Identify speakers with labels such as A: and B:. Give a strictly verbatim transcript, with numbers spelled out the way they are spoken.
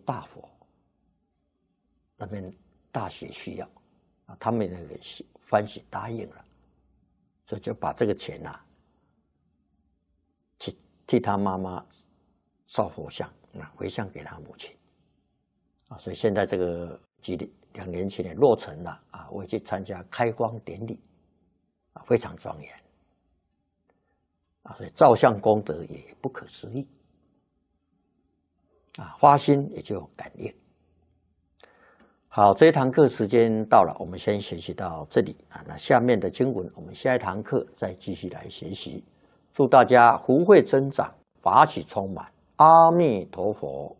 A: 大佛那边大学需要啊，他们那个欢喜答应了，所以就把这个钱啊，去替他妈妈造佛像，啊，回向给他母亲啊，所以现在这个几两年前也落成了啊，我也去参加开光典礼啊，非常庄严啊，所以造像功德也不可思议啊，发心也就有感应。好，这一堂课时间到了，我们先学习到这里啊。那下面的经文，我们下一堂课再继续来学习。祝大家福慧增长，法喜充满。阿弥陀佛。